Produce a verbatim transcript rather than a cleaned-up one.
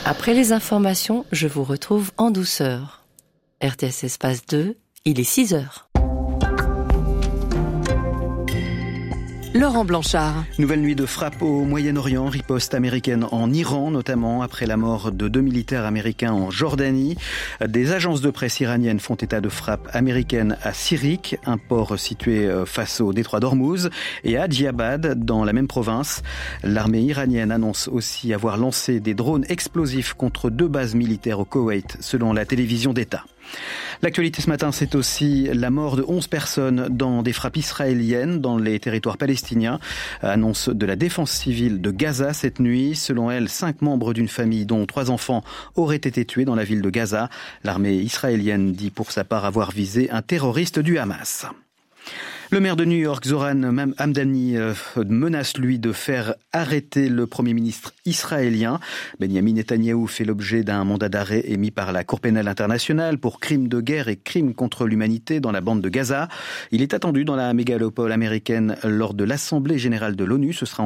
Après les informations, je vous retrouve en douceur. R T S Espace deux, il est six heures. Laurent Blanchard. Nouvelle nuit de frappe au Moyen-Orient, riposte américaine en Iran notamment, après la mort de deux militaires américains en Jordanie. Des agences de presse iraniennes font état de frappes américaines à Sirik, un port situé face au détroit d'Ormuz, et à Djibad, dans la même province. L'armée iranienne annonce aussi avoir lancé des drones explosifs contre deux bases militaires au Koweït, selon la télévision d'État. L'actualité ce matin, c'est aussi la mort de onze personnes dans des frappes israéliennes dans les territoires palestiniens. Annonce de la défense civile de Gaza cette nuit. Selon elle, cinq membres d'une famille dont trois enfants auraient été tués dans la ville de Gaza. L'armée israélienne dit pour sa part avoir visé un terroriste du Hamas. Le maire de New York, Zoran Hamdani, menace lui de faire arrêter le Premier ministre israélien. Benjamin Netanyahou fait l'objet d'un mandat d'arrêt émis par la Cour pénale internationale pour crimes de guerre et crimes contre l'humanité dans la bande de Gaza. Il est attendu dans la mégalopole américaine lors de l'Assemblée générale de l'ONU. Ce sera